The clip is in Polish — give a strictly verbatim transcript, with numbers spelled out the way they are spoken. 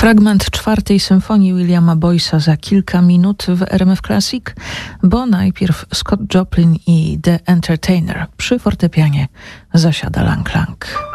Fragment czwartej symfonii Williama Boyce'a za kilka minut w R M F Classic, bo najpierw Scott Joplin i The Entertainer. Przy fortepianie zasiada Lang Lang.